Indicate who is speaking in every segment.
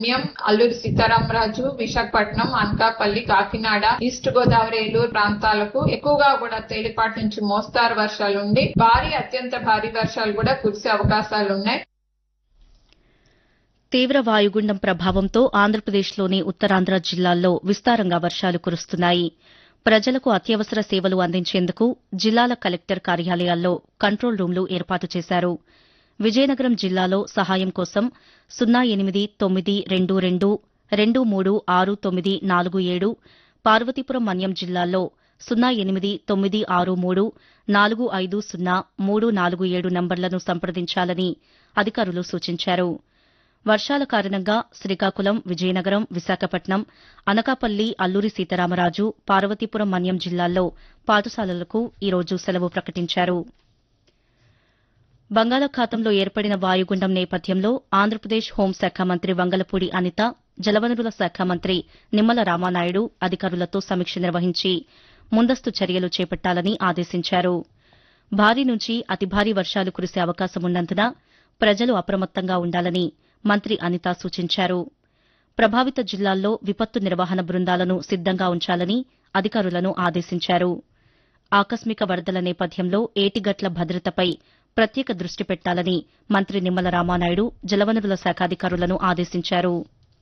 Speaker 1: మన్యం, Alluri Sitaramaraju, Visakhapatnam, Anakapalli, Kakinada, east Godavari, Eluru ప్రాంతాలకు ఎక్కువగా కూడా తేలిపాటి నుంచి మోస్తారు వర్షాలుండి భారీ అత్యంత భారీ వర్షాలు కూడా కురిసే అవకాశాలున్నాయి.
Speaker 2: తీవ్ర వాయుగుండం ప్రభావంతో ఆంధ్రప్రదేశ్లోని ఉత్తరాంధ్ర జిల్లాల్లో విస్తారంగా వర్షాలు కురుస్తున్నాయి. ప్రజలకు అత్యవసర సేవలు అందించేందుకు జిల్లాల కలెక్టర్ కార్యాలయాల్లో కంట్రోల్ రూంలు ఏర్పాటు చేశారు. విజయనగరం జిల్లాలో సహాయం కోసం 089222236947, పార్వతీపురం మన్యం జిల్లాల్లో 0893450347 నంబర్లను సంప్రదించాలని అధికారులు సూచించారు. వర్షాల కారణంగా శ్రీకాకుళం, విజయనగరం, విశాఖపట్నం, అనకాపల్లి, అల్లూరి సీతారామరాజు, పార్వతీపురం మన్యం జిల్లాల్లో పాఠశాలలకు ఈరోజు సెలవు ప్రకటించారు. బంగాళాఖాతంలో ఏర్పడిన వాయుగుండం నేపథ్యంలో ఆంధ్రప్రదేశ్ హోంశాఖ మంత్రి వంగలపూడి అనిత, జలవనరుల శాఖ మంత్రి నిమ్మల రామానాయుడు అధికారులతో సమీక్ష నిర్వహించి ముందస్తు చర్యలు చేపట్టాలని ఆదేశించారు. భారీ నుంచి అతి భారీ వర్షాలు కురిసే అవకాశమున్నందున ప్రజలు అప్రమత్తంగా ఉండాలని మంత్రి అనిత సూచించారు. ప్రభావిత జిల్లాల్లో విపత్తు నిర్వహణ బృందాలను సిద్దంగా ఉంచాలని అధికారులను ఆదేశించారు. ఆకస్మిక వరదల నేపథ్యంలో ఏటిగట్ల భద్రతపై ప్రత్యేక దృష్టి పెట్టాలని మంత్రి నిమ్మల రామానాయుడు జలవనరుల శాఖ అధికారులను ఆదేశించారు.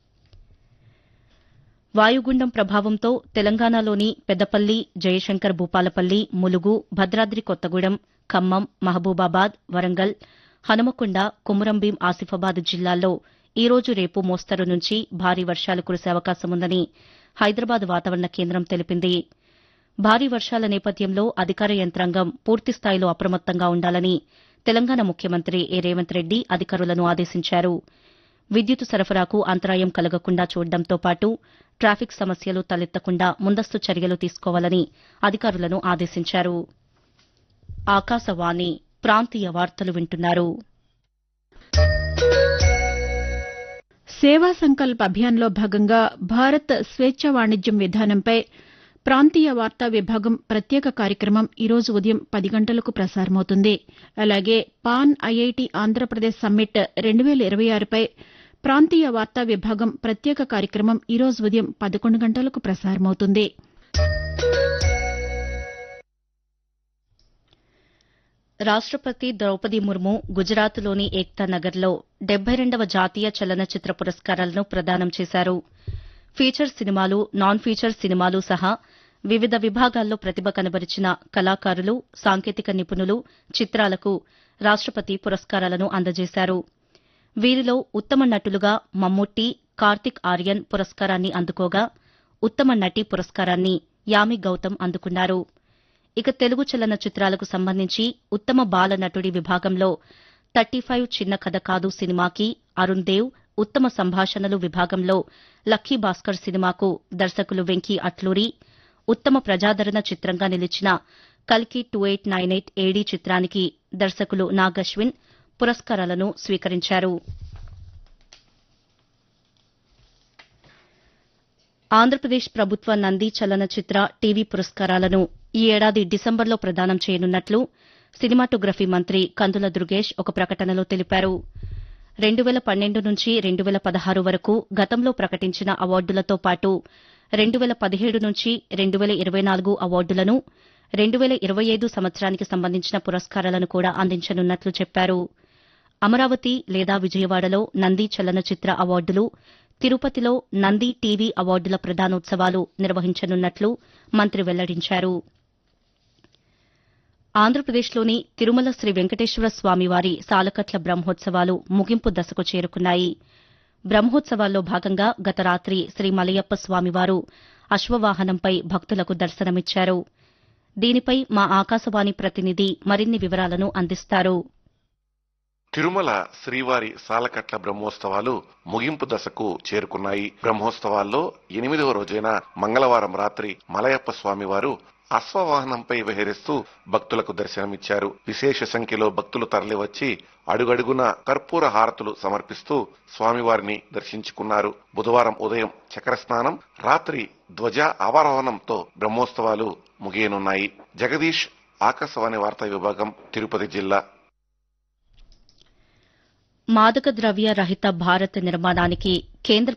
Speaker 2: వాయుగుండం ప్రభావంతో తెలంగాణలోని పెద్దపల్లి, జయశంకర్ భూపాలపల్లి, ములుగు, భద్రాద్రి కొత్తగూడెం, ఖమ్మం, మహబూబాబాద్, వరంగల్, హనుమకొండ, కొమురంభీం, ఆసిఫాబాద్ జిల్లాల్లో ఈ రోజు రేపు మోస్తరు నుంచి భారీ వర్షాలు కురిసే అవకాశముందని హైదరాబాద్ వాతావరణ కేంద్రం తెలిపింది. భారీ వర్షాల నేపథ్యంలో అధికార యంత్రాంగం పూర్తిస్థాయిలో అప్రమత్తంగా ఉండాలని తెలంగాణ ముఖ్యమంత్రి రేవంత్ రెడ్డి అధికారులను ఆదేశించారు. విద్యుత్ సరఫరాకు అంతరాయం కలగకుండా చూడడంతో పాటు ట్రాఫిక్ సమస్యలు తలెత్తకుండా ముందస్తు చర్యలు తీసుకోవాలని అధికారులను ఆదేశించారు. ఆకాశవాణి ప్రాంతీయ వార్తలు వింటున్నారు.
Speaker 3: సేవా సంకల్ప్ అభియాన్లో భాగంగా భారత్ స్వేచ్ఛ వాణిజ్యం విధానంపై ప్రాంతీయ వార్తా విభాగం ప్రత్యేక కార్యక్రమం ఈ రోజు ఉదయం 10 గంటలకు ప్రసారమవుతుంది. అలాగే పాన్ ఐఐటి ఆంధ్రప్రదేశ్ సమ్మిట్ 2026పై ప్రాంతీయ వార్తా విభాగం ప్రత్యేక కార్యక్రమం ఈ రోజు ఉదయం 11 గంటలకు ప్రసారమవుతుంది.
Speaker 2: రాష్టపతి ద్రౌపది ముర్ము గుజరాత్లోని ఏక్తా నగర్లో 72వ జాతీయ చలనచిత్ర పురస్కారాలను ప్రదానం చేశారు. ఫీచర్ సినిమాలు, నాన్ ఫీచర్ సినిమాలు సహా వివిధ విభాగాల్లో ప్రతిభ కనబరిచిన కళాకారులు, సాంకేతిక నిపుణులు, చిత్రాలకు రాష్టపతి పురస్కారాలను అందజేశారు. వీరిలో ఉత్తమ నటులుగా మమ్ముట్టి, కార్తిక్ ఆర్యన్ పురస్కారాన్ని అందుకోగా ఉత్తమ నటి పురస్కారాన్ని యామి గౌతమ్ అందుకున్నారు. ఇక తెలుగు చలనచిత్రాలకు సంబంధించి ఉత్తమ బాల నటుడి విభాగంలో 35 చిన్న కథ కాదు సినిమాకి అరుణ్ దేవ్, ఉత్తమ సంభాషణలు విభాగంలో లక్కీ భాస్కర్ సినిమాకు దర్శకులు వెంకీ అట్లూరి, ఉత్తమ ప్రజాదరణ చిత్రంగా నిలిచిన కల్కి 2898 ఏడీ చిత్రానికి దర్శకులు నాగ్ అశ్విన్ పురస్కారాలను స్వీకరించారు. ఆంధ్రప్రదేశ్ ప్రభుత్వ నంది చలనచిత్ర టీవీ పురస్కారాలను ఈ ఏడాది డిసెంబర్లో ప్రదానం చేయనున్నట్లు సినిమాటోగ్రఫీ మంత్రి కందుల దుర్గేష్ ఒక ప్రకటనలో తెలిపారు. 2012 నుంచి 2016 వరకు గతంలో ప్రకటించిన అవార్డులతో పాటు 2017 నుంచి 2024 అవార్డులను, 2025 సంవత్సరానికి సంబంధించిన పురస్కారాలను కూడా అందించనున్నట్లు చెప్పారు. అమరావతి లేదా విజయవాడలో నంది చలనచిత్ర అవార్డులు, తిరుపతిలో నంది టీవీ అవార్డుల ప్రదానోత్సవాలు నిర్వహించనున్నట్లు మంత్రి వెల్లడించారు. ఆంధ్రప్రదేశ్లోని తిరుమల శ్రీ వెంకటేశ్వర స్వామివారి సాలకట్ల బ్రహ్మోత్సవాలు ముగింపు దశకు చేరుకున్నాయి. బ్రహ్మోత్సవాల్లో భాగంగా గత రాత్రి శ్రీ మలయప్ప స్వామివారు అశ్వవాహనంపై భక్తులకు దర్శనమిచ్చారు. దీనిపై మా ఆకాశవాణి ప్రతినిధి మరిన్ని వివరాలను అందిస్తారు.
Speaker 4: తిరుమల శ్రీవారి సాలకట్ల బ్రహ్మోత్సవాలు ముగింపు దశకు చేరుకున్నాయి. బ్రహ్మోత్సవాల్లో 8వ రోజైన మంగళవారం రాత్రి మలయప్ప స్వామివారు అశ్వవాహనంపై విహరిస్తూ భక్తులకు దర్శనమిచ్చారు. విశేష సంఖ్యలో భక్తులు తరలివచ్చి అడుగడుగున కర్పూర హారతులు సమర్పిస్తూ స్వామివారిని దర్శించుకున్నారు. బుధవారం ఉదయం చక్ర స్నానం, రాత్రి ధ్వజ ఆవారోహణంతో బ్రహ్మోత్సవాలు ముగియనున్నాయి. జగదీష్, ఆకాశవాణి వార్తా విభాగం, తిరుపతి జిల్లా.
Speaker 2: మాదక ద్రవ్య రహిత భారత్ నిర్మాణానికి కేంద్ర